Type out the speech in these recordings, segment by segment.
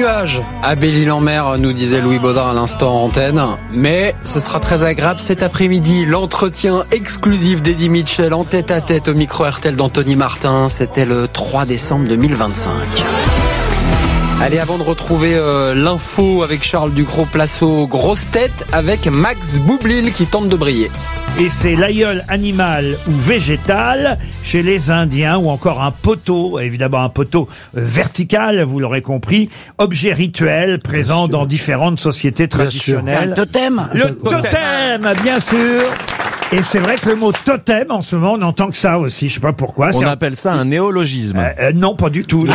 nuages à Belle-Île-en-Mer, nous disait Louis Baudin à l'instant en antenne. Mais ce sera très agréable cet après-midi. L'entretien exclusif d'Eddie Mitchell en tête-à-tête au micro RTL d'Anthony Martin. C'était le 3 décembre 2025. Allez, avant de retrouver l'info avec Charles Ducrot, place aux grosses têtes avec Max Boublil qui tente de briller. Et c'est l'aïeul animal ou végétal chez les Indiens, ou encore un poteau, évidemment un poteau vertical, vous l'aurez compris, objet rituel présent dans différentes sociétés traditionnelles. Un totem. Le totem, bien sûr. Et c'est vrai que le mot totem, en ce moment, on n'entend que ça aussi. Je sais pas pourquoi. On appelle ça un néologisme. Non, pas du tout.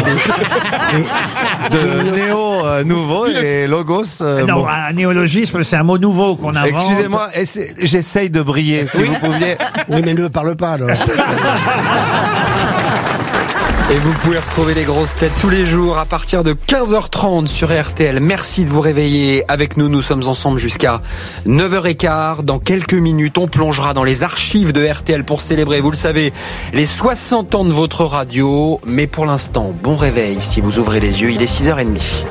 De néo nouveau et logos. Non, un néologisme, c'est un mot nouveau qu'on invente. Excusez-moi, j'essaye de briller, si vous pouviez. Oui, mais ne parle pas, alors. Et vous pouvez retrouver les grosses têtes tous les jours à partir de 15h30 sur RTL. Merci de vous réveiller avec nous. Nous sommes ensemble jusqu'à 9h15. Dans quelques minutes, on plongera dans les archives de RTL pour célébrer, vous le savez, les 60 ans de votre radio. Mais pour l'instant, bon réveil si vous ouvrez les yeux. Il est 6h30.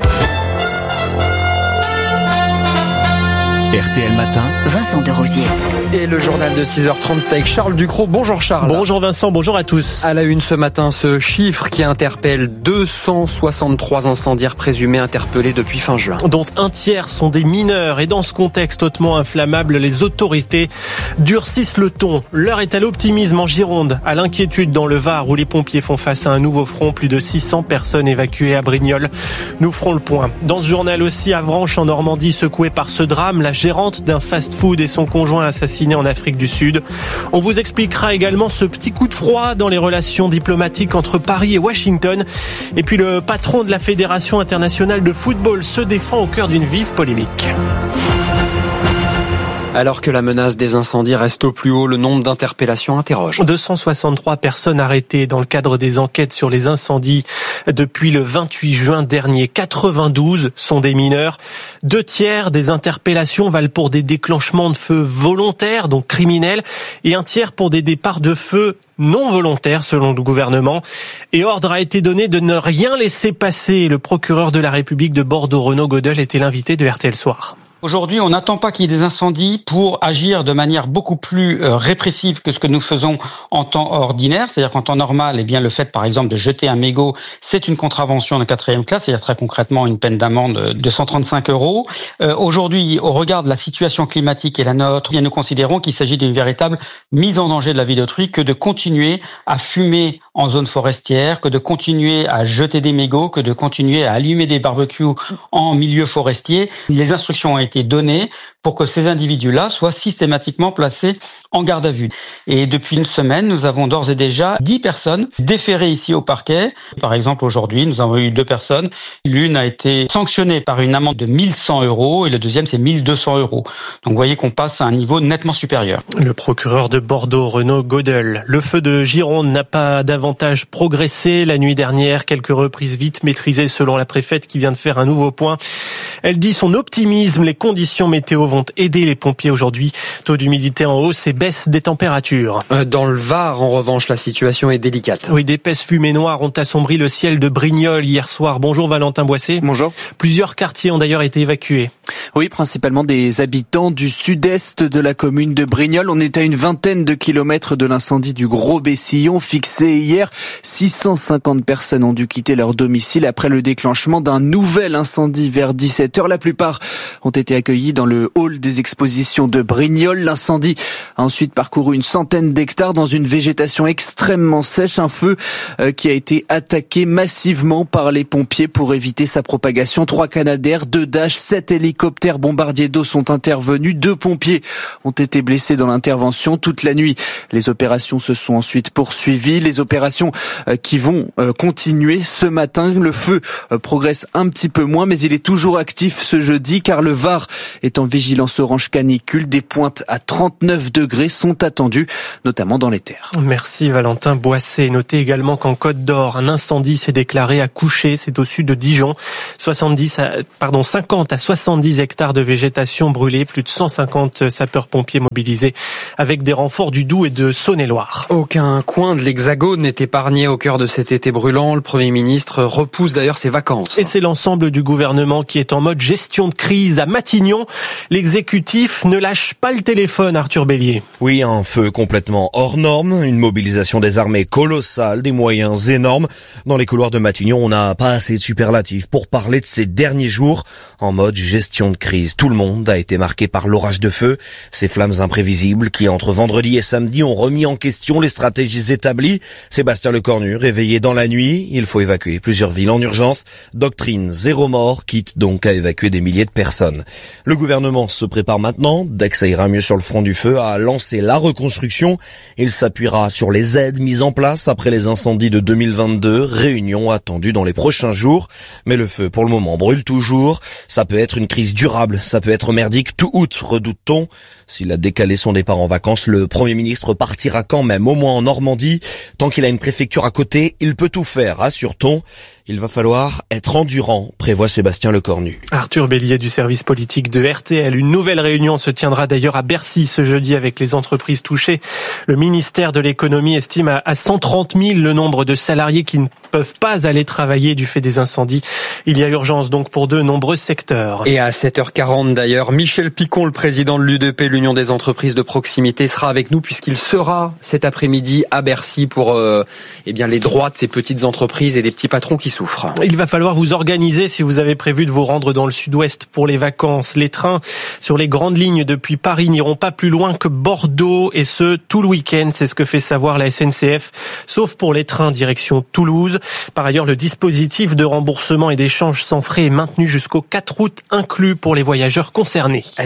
RTL Matin, Vincent Derosier. Et le journal de 6h30, c'est avec Charles Ducrot. Bonjour Charles. Bonjour Vincent, bonjour à tous. À la une ce matin, ce chiffre qui interpelle 263 incendiaires présumés interpellés depuis fin juin. Dont un tiers sont des mineurs. Et dans ce contexte hautement inflammable, les autorités durcissent le ton. L'heure est à l'optimisme en Gironde, à l'inquiétude dans le Var où les pompiers font face à un nouveau front. Plus de 600 personnes évacuées à Brignoles. Nous ferons le point. Dans ce journal aussi, Avranches en Normandie, secouée par ce drame, la gérante d'un fast-food et son conjoint assassinés en Afrique du Sud. On vous expliquera également ce petit coup de froid dans les relations diplomatiques entre Paris et Washington. Et puis le patron de la Fédération internationale de football se défend au cœur d'une vive polémique. Alors que la menace des incendies reste au plus haut, le nombre d'interpellations interroge. 263 personnes arrêtées dans le cadre des enquêtes sur les incendies depuis le 28 juin dernier. 92 sont des mineurs. 2 tiers des interpellations valent pour des déclenchements de feu volontaires, donc criminels, et 1 tiers pour des départs de feu non volontaires, selon le gouvernement. Et ordre a été donné de ne rien laisser passer. Le procureur de la République de Bordeaux, Renaud Godel, était l'invité de RTL Soir. Aujourd'hui, on n'attend pas qu'il y ait des incendies pour agir de manière beaucoup plus répressive que ce que nous faisons en temps ordinaire. C'est-à-dire qu'en temps normal, eh bien, le fait, par exemple, de jeter un mégot, c'est une contravention de 4e classe. C'est-à-dire très concrètement une peine d'amende de 135 €. Aujourd'hui, au regard de la situation climatique et la nôtre, nous considérons qu'il s'agit d'une véritable mise en danger de la vie d'autrui que de continuer à fumer en zone forestière, que de continuer à jeter des mégots, que de continuer à allumer des barbecues en milieu forestier. Les instructions ont été données pour que ces individus-là soient systématiquement placés en garde à vue. Et depuis une semaine, nous avons d'ores et déjà 10 personnes déférées ici au parquet. Par exemple, aujourd'hui, nous avons eu 2 personnes. L'une a été sanctionnée par une amende de 1100 € et le deuxième, c'est 1200 €. Donc, vous voyez qu'on passe à un niveau nettement supérieur. Le procureur de Bordeaux, Renaud Godel. Le feu de Gironde n'a pas davantage progressé la nuit dernière. Quelques reprises vite maîtrisées selon la préfète qui vient de faire un nouveau point. Elle dit son optimisme. Les conditions météo vont aider les pompiers aujourd'hui. Taux d'humidité en hausse et baisse des températures. Dans le Var, en revanche, la situation est délicate. Oui, d'épaisses fumées noires ont assombri le ciel de Brignoles hier soir. Bonjour Valentin Boissé. Bonjour. Plusieurs quartiers ont d'ailleurs été évacués. Oui, principalement des habitants du sud-est de la commune de Brignoles. On est à une vingtaine de kilomètres de l'incendie du Gros Bessillon fixé hier. 650 personnes ont dû quitter leur domicile après le déclenchement d'un nouvel incendie vers 17h. La plupart ont été accueillis dans le hall des expositions de Brignoles. L'incendie a ensuite parcouru une centaine d'hectares dans une végétation extrêmement sèche. Un feu qui a été attaqué massivement par les pompiers pour éviter sa propagation. 3 Canadair, 2 Dash, 7 hélicoptères bombardiers d'eau sont intervenus. 2 pompiers ont été blessés dans l'intervention toute la nuit. Les opérations se sont ensuite poursuivies. Les opérations qui vont continuer ce matin. Le feu progresse un petit peu moins, mais il est toujours actif positif ce jeudi car le Var est en vigilance orange canicule. Des pointes à 39 degrés sont attendues, notamment dans les terres. Merci Valentin Boissé. Notez également qu'en Côte d'Or, un incendie s'est déclaré à Couché, c'est au sud de Dijon. 50 à 70 hectares de végétation brûlée, plus de 150 sapeurs-pompiers mobilisés avec des renforts du Doubs et de Saône-et-Loire. Aucun coin de l'Hexagone n'est épargné au cœur de cet été brûlant. Le Premier ministre repousse d'ailleurs ses vacances. Et c'est l'ensemble du gouvernement qui est en mode gestion de crise à Matignon. L'exécutif ne lâche pas le téléphone, Arthur Bélier. Oui, un feu complètement hors norme, une mobilisation des armées colossale, des moyens énormes. Dans les couloirs de Matignon, on n'a pas assez de superlatifs pour parler de ces derniers jours en mode gestion de crise. Tout le monde a été marqué par l'orage de feu, ces flammes imprévisibles qui, entre vendredi et samedi, ont remis en question les stratégies établies. Sébastien Lecornu, réveillé dans la nuit, il faut évacuer plusieurs villes en urgence. Doctrine zéro mort, quitte donc à évacuer des milliers de personnes. Le gouvernement se prépare maintenant, dès que ça ira mieux sur le front du feu, à lancer la reconstruction. Il s'appuiera sur les aides mises en place après les incendies de 2022, réunion attendue dans les prochains jours. Mais le feu, pour le moment, brûle toujours. Ça peut être une crise durable, ça peut être merdique tout août, redoute-t-on. S'il a décalé son départ en vacances, le Premier ministre partira quand même, au moins en Normandie. Tant qu'il a une préfecture à côté, il peut tout faire, assure-t-on. Il va falloir être endurant, prévoit Sébastien Lecornu. Arthur Bélier du service politique de RTL. Une nouvelle réunion se tiendra d'ailleurs à Bercy ce jeudi avec les entreprises touchées. Le ministère de l'économie estime à 130 000 le nombre de salariés qui ne peuvent pas aller travailler du fait des incendies. Il y a urgence donc pour de nombreux secteurs. Et à 7h40 d'ailleurs, Michel Picon, le président de l'UDP, l'Union des entreprises de proximité, sera avec nous puisqu'il sera cet après-midi à Bercy pour les droits de ces petites entreprises et des petits patrons qui souffrent. Il va falloir vous organiser si vous avez prévu de vous rendre dans le sud-ouest pour les vacances. Les trains sur les grandes lignes depuis Paris n'iront pas plus loin que Bordeaux et ce, tout le week-end. C'est ce que fait savoir la SNCF, sauf pour les trains direction Toulouse. Par ailleurs, le dispositif de remboursement et d'échange sans frais est maintenu jusqu'au 4 août, inclus pour les voyageurs concernés. À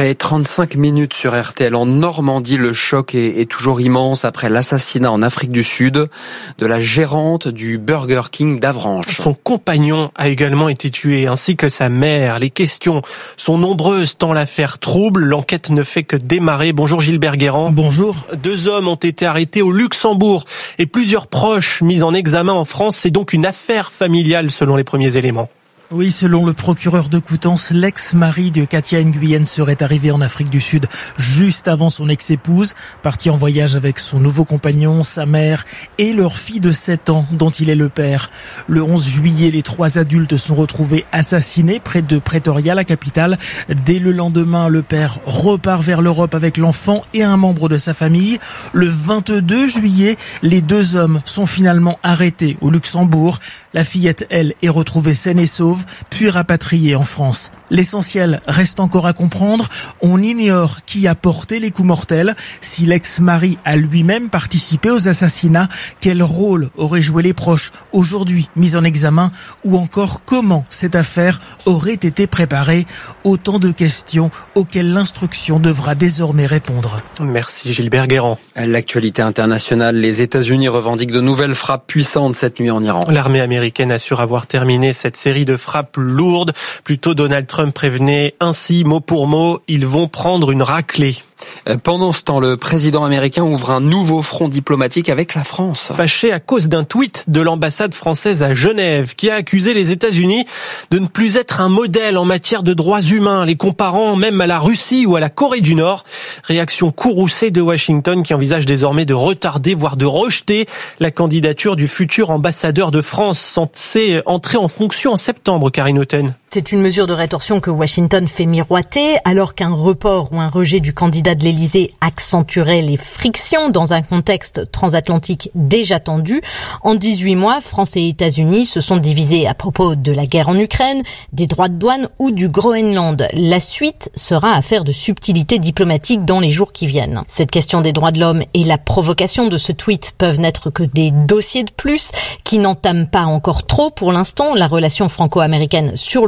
6h35 sur RTL en Normandie, le choc est toujours immense après l'assassinat en Afrique du Sud de la gérante du Burger King d'Avranches. Son compagnon a également été tué, ainsi que sa mère. Les questions sont nombreuses tant l'affaire trouble. L'enquête ne fait que démarrer. Bonjour Gilbert Guérand. Bonjour. 2 hommes ont été arrêtés au Luxembourg et plusieurs proches mis en examen en France. C'est donc une affaire familiale selon les premiers éléments. Oui, selon le procureur de Coutances, l'ex-mari de Katia Nguyen serait arrivé en Afrique du Sud juste avant son ex-épouse, parti en voyage avec son nouveau compagnon, sa mère et leur fille de 7 ans dont il est le père. Le 11 juillet, les 3 adultes sont retrouvés assassinés près de Pretoria, la capitale. Dès le lendemain, le père repart vers l'Europe avec l'enfant et un membre de sa famille. Le 22 juillet, les 2 hommes sont finalement arrêtés au Luxembourg. La fillette, elle, est retrouvée saine et sauve, puis rapatriée en France. L'essentiel reste encore à comprendre. On ignore qui a porté les coups mortels, si l'ex-mari a lui-même participé aux assassinats, quel rôle auraient joué les proches aujourd'hui mis en examen, ou encore comment cette affaire aurait été préparée. Autant de questions auxquelles l'instruction devra désormais répondre. Merci Gilbert Guérand. L'actualité internationale, les États-Unis revendiquent de nouvelles frappes puissantes cette nuit en Iran. L'armée américaine assure avoir terminé cette série de frappes lourdes. Plutôt Donald Trump prévenait ainsi, mot pour mot, ils vont prendre une raclée. Pendant ce temps, le président américain ouvre un nouveau front diplomatique avec la France. Fâché à cause d'un tweet de l'ambassade française à Genève qui a accusé les États-Unis de ne plus être un modèle en matière de droits humains, les comparant même à la Russie ou à la Corée du Nord. Réaction courroucée de Washington qui envisage désormais de retarder, voire de rejeter la candidature du futur ambassadeur de France censé entrer en fonction en septembre, Karine Hautain. C'est une mesure de rétorsion que Washington fait miroiter, alors qu'un report ou un rejet du candidat de l'Élysée accentuerait les frictions dans un contexte transatlantique déjà tendu. En 18 mois, France et États-Unis se sont divisés à propos de la guerre en Ukraine, des droits de douane ou du Groenland. La suite sera affaire de subtilité diplomatique dans les jours qui viennent. Cette question des droits de l'homme et la provocation de ce tweet peuvent n'être que des dossiers de plus qui n'entament pas encore trop pour l'instant la relation franco-américaine sur le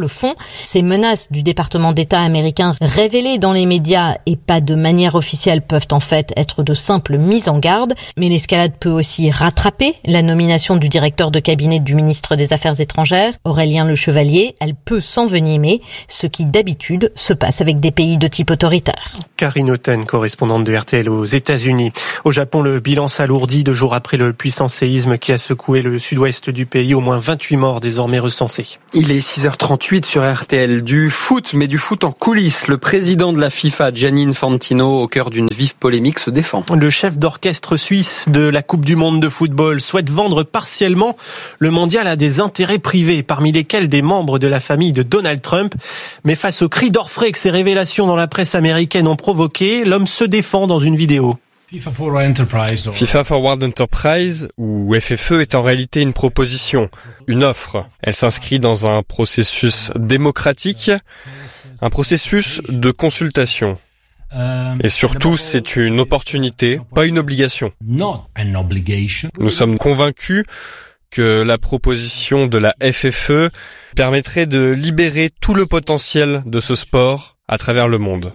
fond. Ces menaces du département d'État américain révélées dans les médias et pas de manière officielle peuvent en fait être de simples mises en garde. Mais l'escalade peut aussi rattraper la nomination du directeur de cabinet du ministre des Affaires étrangères, Aurélien Le Chevalier. Elle peut s'envenimer, ce qui d'habitude se passe avec des pays de type autoritaire. Karine Hotten, correspondante de RTL aux États-Unis. Au Japon, le bilan s'alourdit 2 jours après le puissant séisme qui a secoué le sud-ouest du pays. Au moins 28 morts désormais recensés. Il est 6h38 sur RTL. Du foot, mais du foot en coulisses. Le président de la FIFA, Gianni Infantino, au cœur d'une vive polémique, se défend. Le chef d'orchestre suisse de la Coupe du monde de football souhaite vendre partiellement le mondial à des intérêts privés, parmi lesquels des membres de la famille de Donald Trump. Mais face aux cris d'orfraie que ces révélations dans la presse américaine ont provoqué, l'homme se défend dans une vidéo. FIFA Forward Enterprise, ou FFE, est en réalité une proposition, une offre. Elle s'inscrit dans un processus démocratique, un processus de consultation. Et surtout, c'est une opportunité, pas une obligation. Nous sommes convaincus que la proposition de la FFE permettrait de libérer tout le potentiel de ce sport à travers le monde.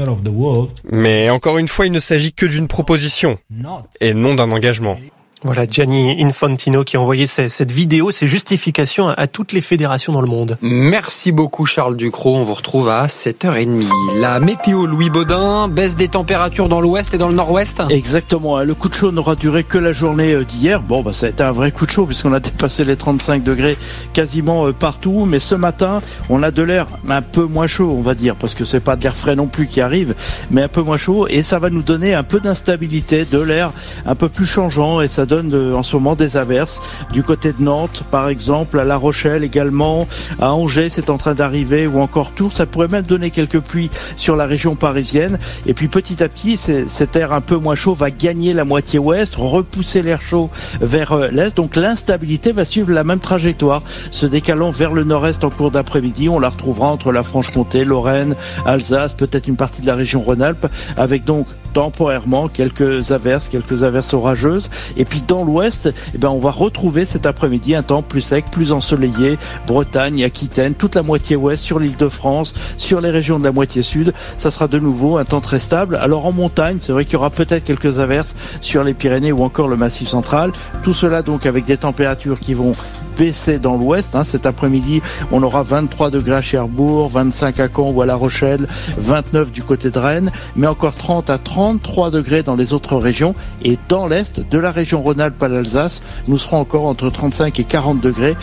Mais encore une fois, il ne s'agit que d'une proposition et non d'un engagement. Voilà, Gianni Infantino qui a envoyé cette vidéo, ces justifications à toutes les fédérations dans le monde. Merci beaucoup Charles Ducrot, on vous retrouve à 7h30. La météo, Louis Baudin, baisse des températures dans l'ouest et dans le nord-ouest. Exactement, le coup de chaud n'aura duré que la journée d'hier. Bon, ça a été un vrai coup de chaud puisqu'on a dépassé les 35 degrés quasiment partout. Mais ce matin, on a de l'air un peu moins chaud, on va dire, parce que c'est pas de l'air frais non plus qui arrive, mais un peu moins chaud. Et ça va nous donner un peu d'instabilité, de l'air un peu plus changeant, et ça donne en ce moment des averses du côté de Nantes par exemple, à La Rochelle également, à Angers c'est en train d'arriver, ou encore Tours. Ça pourrait même donner quelques pluies sur la région parisienne. Et puis petit à petit cet air un peu moins chaud va gagner la moitié ouest, repousser l'air chaud vers l'est. Donc l'instabilité va suivre la même trajectoire, se décalant vers le nord-est en cours d'après-midi. On la retrouvera entre la Franche-Comté, Lorraine, Alsace, peut-être une partie de la région Rhône-Alpes, avec donc temporairement quelques averses orageuses. Et puis dans l'ouest, on va retrouver cet après-midi un temps plus sec, plus ensoleillé. Bretagne, Aquitaine, toute la moitié ouest, sur l'Île-de-France, sur les régions de la moitié sud, ça sera de nouveau un temps très stable. Alors en montagne, c'est vrai qu'il y aura peut-être quelques averses sur les Pyrénées ou encore le Massif central. Tout cela donc avec des températures qui vont baisser dans l'ouest. Cet après-midi, on aura 23 degrés à Cherbourg, 25 à Caen ou à La Rochelle, 29 du côté de Rennes, mais encore 30 à 33 degrés dans les autres régions. Et dans l'est, de la région Rhône-Alpes à l'Alsace, nous serons encore entre 35 et 40 degrés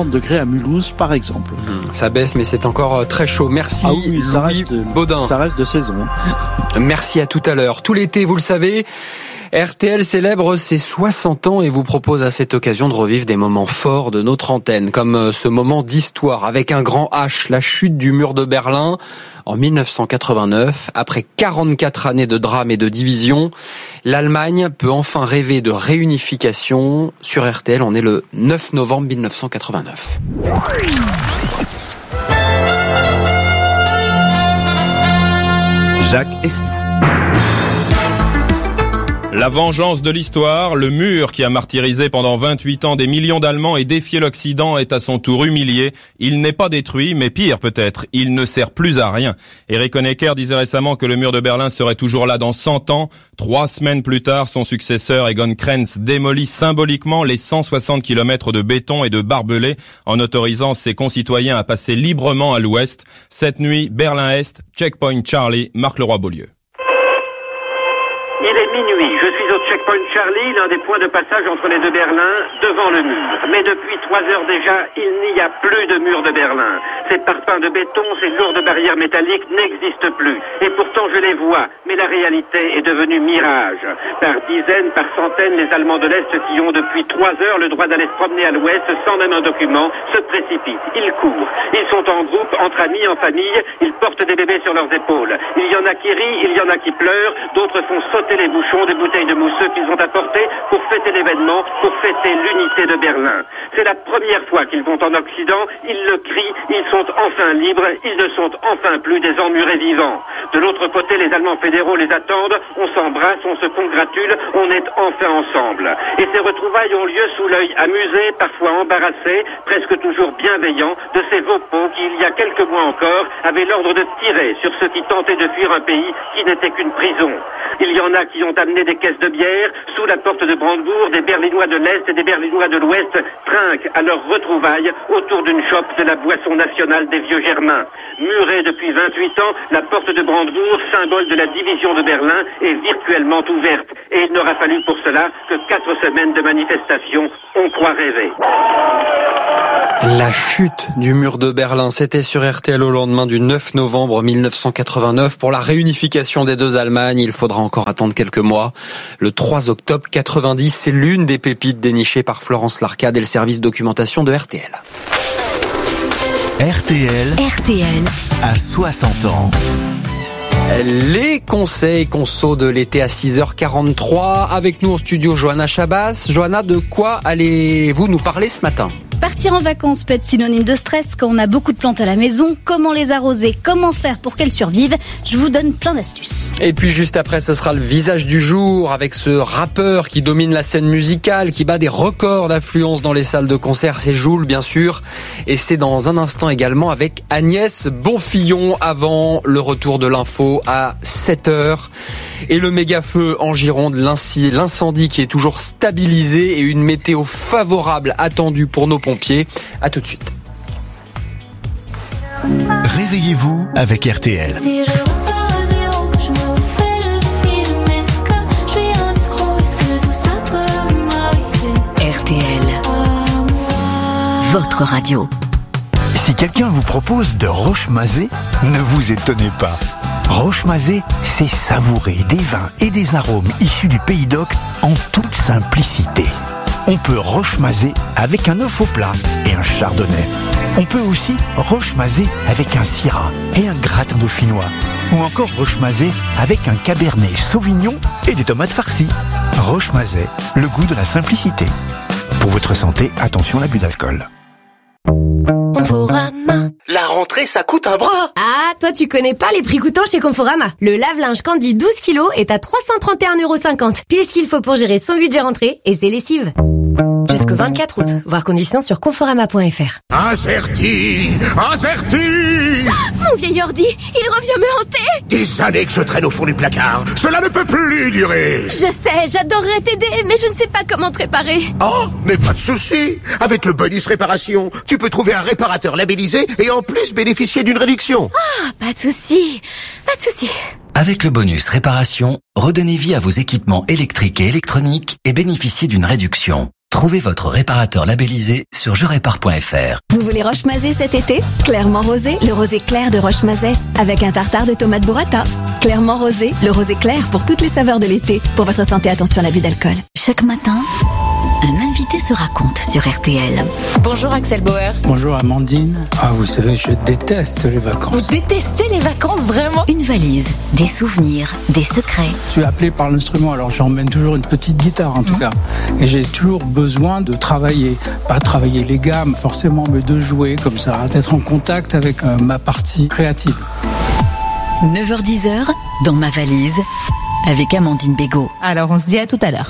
à Mulhouse par exemple. Ça baisse, mais c'est encore très chaud. Merci Louis Baudin. Ça reste de saison. Merci, à tout à l'heure. Tout l'été, vous le savez, RTL célèbre ses 60 ans et vous propose à cette occasion de revivre des moments forts de notre antenne, comme ce moment d'histoire avec un grand H, la chute du mur de Berlin en 1989. Après 44 années de drame et de division, l'Allemagne peut enfin rêver de réunification. Sur RTL, on est le 9 novembre 1989. Jacques Esnou. La vengeance de l'histoire, le mur qui a martyrisé pendant 28 ans des millions d'Allemands et défié l'Occident est à son tour humilié. Il n'est pas détruit, mais pire peut-être, il ne sert plus à rien. Erich Honecker disait récemment que le mur de Berlin serait toujours là dans 100 ans. 3 semaines plus tard, son successeur Egon Krenz démolit symboliquement les 160 km de béton et de barbelés en autorisant ses concitoyens à passer librement à l'ouest. Cette nuit, Berlin-Est, Checkpoint Charlie, Marc Leroy-Beaulieu. Il est minuit, je suis au Checkpoint Charlie, l'un des points de passage entre les deux Berlins, devant le mur. Mais depuis 3 heures déjà, il n'y a plus de mur de Berlin. Ces parpaings de béton, ces lourdes barrières métalliques n'existent plus. Et pourtant je les vois, mais la réalité est devenue mirage. Par dizaines, par centaines, les Allemands de l'Est qui ont depuis 3 heures le droit d'aller se promener à l'Ouest sans même un document, se précipitent. Ils courent. Ils sont en groupe, entre amis, en famille, ils portent des bébés sur leurs épaules. Il y en a qui rient, il y en a qui pleurent, d'autres font sauter les bouchons des bouteilles de mousseux qu'ils ont apportées pour fêter l'événement, pour fêter l'unité de Berlin. C'est la première fois qu'ils vont en Occident, ils le crient, ils sont enfin libres, ils ne sont enfin plus des emmurés vivants. De l'autre côté, les Allemands fédéraux les attendent, on s'embrasse, on se congratule, on est enfin ensemble. Et ces retrouvailles ont lieu sous l'œil amusé, parfois embarrassé, presque toujours bienveillant, de ces Vaupaux qui, il y a quelques mois encore, avaient l'ordre de tirer sur ceux qui tentaient de fuir un pays qui n'était qu'une prison. Il y en a qui ont amené des caisses de bière. Sous la porte de Brandebourg, des Berlinois de l'Est et des Berlinois de l'Ouest trinquent à leur retrouvailles autour d'une chope de la boisson nationale des vieux Germains. Murée depuis 28 ans, la porte de Brandebourg, symbole de la division de Berlin, est virtuellement ouverte. Et il n'aura fallu pour cela que 4 semaines de manifestations. On croit rêver. La chute du mur de Berlin, c'était sur RTL au lendemain du 9 novembre 1989. Pour la réunification des deux Allemagnes, il faudra encore attendre quelques mois. Le 3 octobre 90, c'est l'une des pépites dénichées par Florence Larcade et le service documentation de RTL. RTL à 60 ans. Les conseils conso de l'été à 6h43. Avec nous en studio, Johanna Chabas. Johanna, de quoi allez-vous nous parler ce matin ? Partir en vacances peut être synonyme de stress quand on a beaucoup de plantes à la maison. Comment les arroser ? Comment faire pour qu'elles survivent ? Je vous donne plein d'astuces. Et puis juste après, ce sera le visage du jour avec ce rappeur qui domine la scène musicale, qui bat des records d'affluence dans les salles de concert. C'est Jul, bien sûr. Et c'est dans un instant également avec Agnès Bonfillon avant le retour de l'info à 7h. Et le méga-feu en Gironde, l'incendie qui est toujours stabilisé et une météo favorable attendue pour nos pompiers. À tout de suite. Réveillez-vous avec RTL. RTL, votre radio. Si quelqu'un vous propose de roche-mazé, ne vous étonnez pas. Roche-mazé, c'est savourer des vins et des arômes issus du Pays d'Oc en toute simplicité. On peut roche-mazé avec un œuf au plat et un chardonnay. On peut aussi roche-mazé avec un syrah et un gratin dauphinois. Ou encore roche-mazé avec un cabernet sauvignon et des tomates farcies. Roche-mazé, le goût de la simplicité. Pour votre santé, attention à l'abus d'alcool. Conforama. La rentrée, ça coûte un bras. Ah, toi tu connais pas les prix coûtants chez Conforama. Le lave-linge Candy 12 kilos est à 331,50€. Pile ce qu'il faut pour gérer son budget rentrée et ses lessives. Jusqu'au 24 août. Voir conditions sur conforama.fr. Incerti. Mon vieil ordi, il revient me hanter. Des années que je traîne au fond du placard. Cela ne peut plus durer. Je sais, j'adorerais t'aider, mais je ne sais pas comment te réparer. Oh, mais pas de souci. Avec le bonus réparation, tu peux trouver un réparateur labellisé et en plus bénéficier d'une réduction. Ah, pas de souci. Avec le bonus réparation, redonnez vie à vos équipements électriques et électroniques et bénéficiez d'une réduction. Trouvez votre réparateur labellisé sur jerépare.fr. Vous voulez roche-mazé cet été ? Clairement rosé, le rosé clair de Roche-Mazet, avec un tartare de tomates burrata. Clairement rosé, le rosé clair pour toutes les saveurs de l'été. Pour votre santé, attention à l'abus d'alcool. Chaque matin, un invité se raconte sur RTL. Bonjour Axel Bauer. Bonjour Amandine. Ah, vous savez, je déteste les vacances. Vous détestez les vacances, vraiment ? Une valise, des souvenirs, des secrets. Je suis appelé par l'instrument, alors j'emmène toujours une petite guitare en tout cas. Et j'ai toujours besoin de travailler. Pas travailler les gammes forcément, mais de jouer comme ça, d'être en contact avec ma partie créative. 9h-10h, dans ma valise, avec Amandine Bégaud. Alors on se dit à tout à l'heure.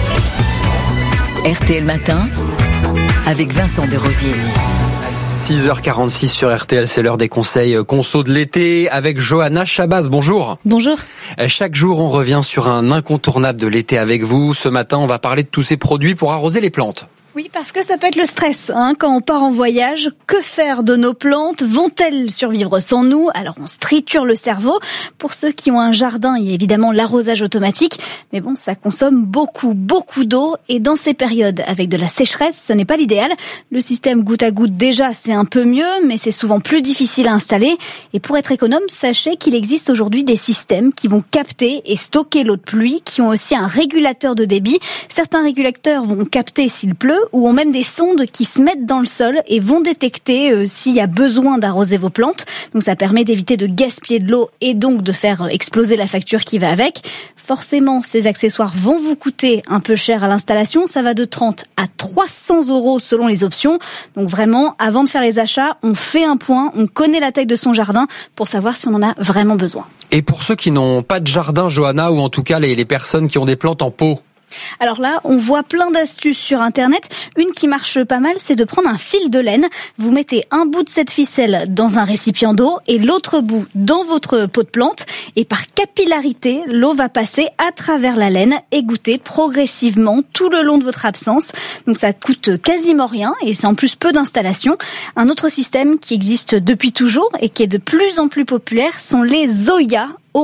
RTL Matin, avec Vincent Desrosiers. 6h46 sur RTL, c'est l'heure des conseils conso de l'été avec Johanna Chabas. Bonjour. Bonjour. Chaque jour, on revient sur un incontournable de l'été avec vous. Ce matin, on va parler de tous ces produits pour arroser les plantes. Oui, parce que ça peut être le stress, quand on part en voyage. Que faire de nos plantes ? Vont-elles survivre sans nous ? Alors on se triture le cerveau. Pour ceux qui ont un jardin, il y a évidemment l'arrosage automatique. Mais bon, ça consomme beaucoup d'eau. Et dans ces périodes, avec de la sécheresse, ce n'est pas l'idéal. Le système goutte à goutte, déjà, c'est un peu mieux, mais c'est souvent plus difficile à installer. Et pour être économe, sachez qu'il existe aujourd'hui des systèmes qui vont capter et stocker l'eau de pluie, qui ont aussi un régulateur de débit. Certains régulateurs vont capter s'il pleut, où on même des sondes qui se mettent dans le sol et vont détecter s'il y a besoin d'arroser vos plantes. Donc ça permet d'éviter de gaspiller de l'eau et donc de faire exploser la facture qui va avec. Forcément, ces accessoires vont vous coûter un peu cher à l'installation. Ça va de 30 à 300 € selon les options. Donc vraiment, avant de faire les achats, on fait un point, on connaît la taille de son jardin pour savoir si on en a vraiment besoin. Et pour ceux qui n'ont pas de jardin, Johanna, ou en tout cas les personnes qui ont des plantes en pot? Alors là, on voit plein d'astuces sur Internet. Une qui marche pas mal, c'est de prendre un fil de laine. Vous mettez un bout de cette ficelle dans un récipient d'eau et l'autre bout dans votre pot de plante. Et par capillarité, l'eau va passer à travers la laine, égoutter progressivement tout le long de votre absence. Donc ça coûte quasiment rien et c'est en plus peu d'installation. Un autre système qui existe depuis toujours et qui est de plus en plus populaire sont les Zoya.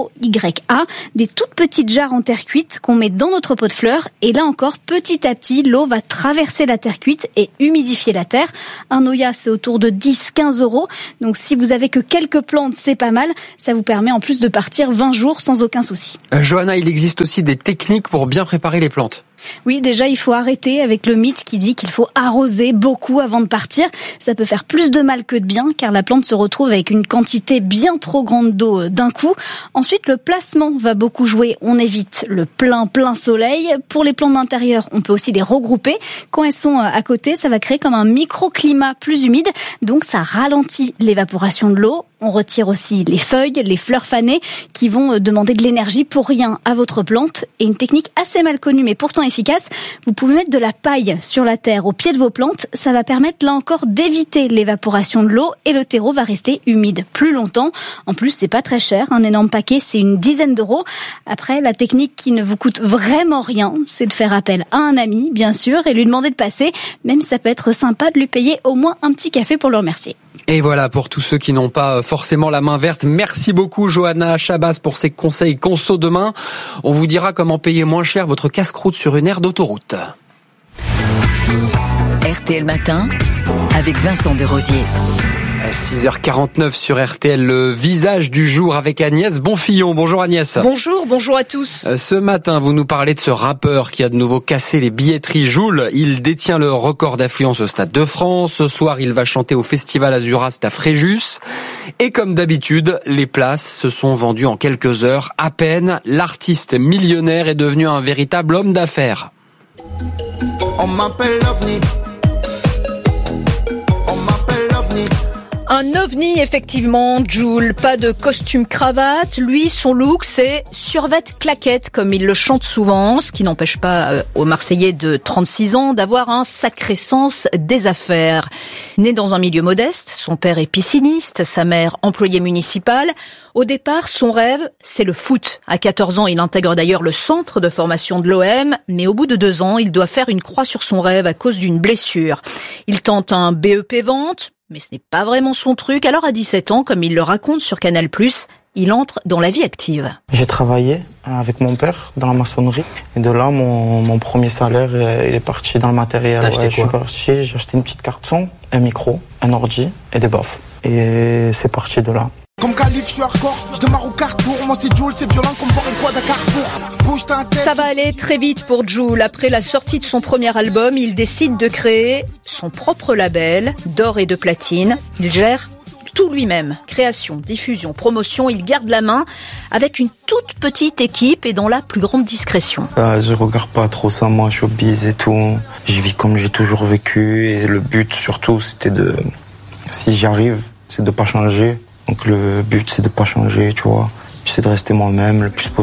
OYA, des toutes petites jarres en terre cuite qu'on met dans notre pot de fleurs et là encore, petit à petit, l'eau va traverser la terre cuite et humidifier la terre. Un Oya, c'est autour de 10-15 €. Donc si vous avez que quelques plantes, c'est pas mal. Ça vous permet en plus de partir 20 jours sans aucun souci. Johanna, il existe aussi des techniques pour bien préparer les plantes. Oui, déjà, il faut arrêter avec le mythe qui dit qu'il faut arroser beaucoup avant de partir. Ça peut faire plus de mal que de bien, car la plante se retrouve avec une quantité bien trop grande d'eau d'un coup. Ensuite, le placement va beaucoup jouer. On évite le plein soleil. Pour les plantes d'intérieur, on peut aussi les regrouper. Quand elles sont à côté, ça va créer comme un microclimat plus humide. Donc, ça ralentit l'évaporation de l'eau. On retire aussi les feuilles, les fleurs fanées qui vont demander de l'énergie pour rien à votre plante. Et une technique assez mal connue mais pourtant efficace, vous pouvez mettre de la paille sur la terre au pied de vos plantes. Ça va permettre là encore d'éviter l'évaporation de l'eau et le terreau va rester humide plus longtemps. En plus, c'est pas très cher. Un énorme paquet, c'est une dizaine d'euros. Après, la technique qui ne vous coûte vraiment rien, c'est de faire appel à un ami, bien sûr, et lui demander de passer. Même ça peut être sympa de lui payer au moins un petit café pour le remercier. Et voilà, pour tous ceux qui n'ont pas forcément la main verte, merci beaucoup Johanna Chabas pour ces conseils conso. Demain, on vous dira comment payer moins cher votre casse-croûte sur une aire d'autoroute. RTL Matin, avec Vincent Desrosiers. 6h49 sur RTL, le visage du jour avec Agnès Bonfillon. Bonjour Agnès. Bonjour à tous. Ce matin, vous nous parlez de ce rappeur qui a de nouveau cassé les billetteries. Jul, il détient le record d'affluence au Stade de France. Ce soir, il va chanter au Festival Azura, c'est à Fréjus. Et comme d'habitude, les places se sont vendues en quelques heures. À peine, l'artiste millionnaire est devenu un véritable homme d'affaires. On m'appelle l'OVNI. Un ovni, effectivement, Jul. Pas de costume cravate. Lui, son look, c'est survêt claquette, comme il le chante souvent, ce qui n'empêche pas au Marseillais de 36 ans d'avoir un sacré sens des affaires. Né dans un milieu modeste, son père est pisciniste, sa mère employée municipale. Au départ, son rêve, c'est le foot. À 14 ans, il intègre d'ailleurs le centre de formation de l'OM, mais au bout de 2 ans, il doit faire une croix sur son rêve à cause d'une blessure. Il tente un BEP vente, mais ce n'est pas vraiment son truc. Alors à 17 ans, comme il le raconte sur Canal+, il entre dans la vie active. J'ai travaillé avec mon père dans la maçonnerie. Et de là, mon premier salaire, il est parti dans le matériel. T'as acheté quoi ? J'ai acheté une petite carte son, un micro, un ordi et des baffes. Et c'est parti de là. Comme Calif, je suis hardcore, je démarre au carrefour. Moi c'est Jul, c'est violent comme voir une quad à Carrefour. Bouge ta tête. Ça va aller très vite pour Jul. Après la sortie de son premier album, il décide de créer son propre label d'or et de platine. Il gère tout lui-même. Création, diffusion, promotion, il garde la main avec une toute petite équipe et dans la plus grande discrétion. Je regarde pas trop ça, moi, showbiz et tout. J'y vis comme j'ai toujours vécu et le but surtout, c'était si j'y arrive, c'est de pas changer. Donc le but, c'est de pas changer, tu vois. J'essaie de rester moi-même le plus possible.